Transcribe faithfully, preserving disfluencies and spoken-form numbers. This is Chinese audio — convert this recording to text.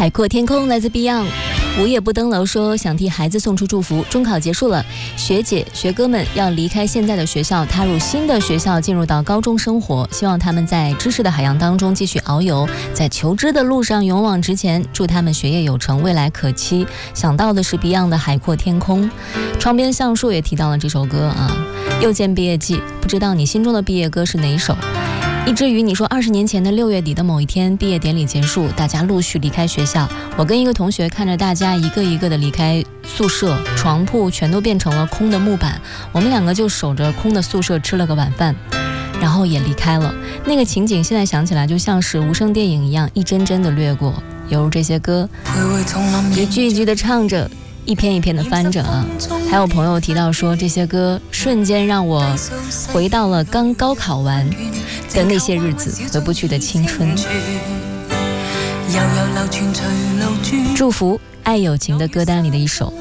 海阔天空来自 Beyond。无夜不登楼说想替孩子送出祝福，中考结束了，学姐学哥们要离开现在的学校，踏入新的学校，进入到高中生活，希望他们在知识的海洋当中继续遨游，在求知的路上勇往直前，祝他们学业有成，未来可期。想到的是 Beyond 的海阔天空。窗边橡树也提到了这首歌啊。又见毕业季，不知道你心中的毕业歌是哪一首？一只鱼，你说二十年前的六月底的某一天，毕业典礼结束，大家陆续离开学校。我跟一个同学看着大家一个一个的离开宿舍，床铺全都变成了空的木板，我们两个就守着空的宿舍吃了个晚饭，然后也离开了。那个情景现在想起来就像是无声电影一样，一帧帧的掠过，犹如这些歌一句一句的唱着，一篇一篇的翻着啊。还有朋友提到说，这些歌瞬间让我回到了刚高考完的那些日子，回不去的青春。祝福爱有情的歌单里的一首。